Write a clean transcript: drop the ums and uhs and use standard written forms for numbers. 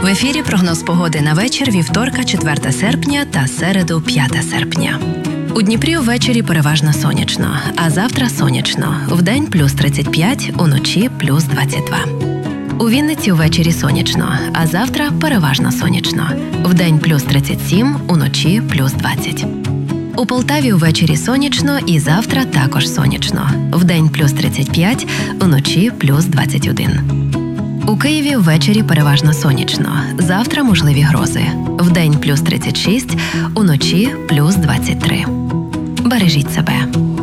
В ефірі прогноз погоди на вечір вівторка 4 серпня та середу 5 серпня. У Дніпрі ввечері переважно сонячно, а завтра сонячно. Вдень плюс 35, уночі плюс 22. У Вінниці ввечері сонячно, а завтра переважно сонячно. Вдень плюс 37, уночі плюс 20. У Полтаві ввечері сонячно і завтра також сонячно. Вдень плюс 35, уночі плюс 21. У Києві ввечері переважно сонячно. Завтра можливі грози. Вдень плюс 36, уночі плюс 23. Бережіть себе.